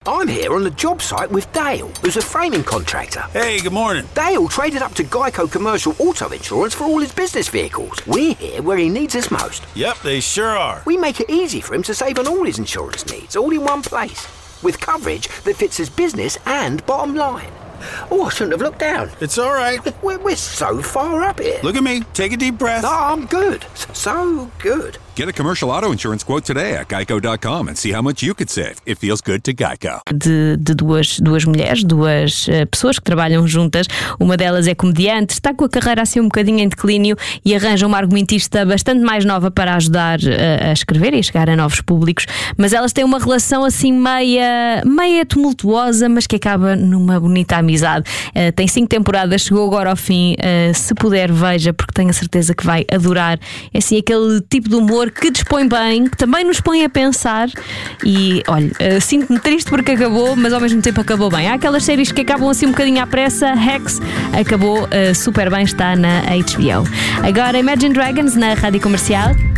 I'm here on the job site with Dale, who's a framing contractor. Hey, good morning. Dale traded up to Geico Commercial Auto Insurance for all his business vehicles. We're here where he needs us most. Yep, they sure are. We make it easy for him to save on all his insurance needs, all in one place, with coverage that fits his business and bottom line. Oh, I shouldn't have looked down. It's all right. We're so far up here. Look at me. Take a deep breath. No, I'm good. So good. Get a commercial auto insurance quote today at geico.com and see how much you could save. It feels good to Geico. De duas mulheres, duas pessoas que trabalham juntas. Uma delas é comediante, está com a carreira assim um bocadinho em declínio e arranja uma argumentista bastante mais nova para ajudar a escrever e a chegar a novos públicos. Mas elas têm uma relação assim meia tumultuosa, mas que acaba numa bonita amizade. Tem 5 temporadas, chegou agora ao fim. Se puder, veja, porque tenho a certeza que vai adorar. É assim aquele tipo de humor que dispõe bem, que também nos põe a pensar. E olha, sinto-me triste porque acabou, mas ao mesmo tempo acabou bem. Há aquelas séries que acabam assim um bocadinho à pressa. Hacks acabou super bem, está na HBO. Agora Imagine Dragons na Rádio Comercial.